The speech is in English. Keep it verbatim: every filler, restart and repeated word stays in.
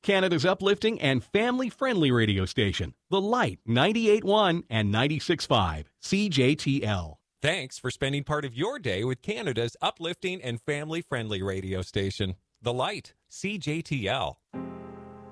Canada's uplifting and family-friendly radio station, The Light, ninety-eight point one and ninety-six point five, C J T L. Thanks for spending part of your day with Canada's uplifting and family-friendly radio station, The Light, C J T L.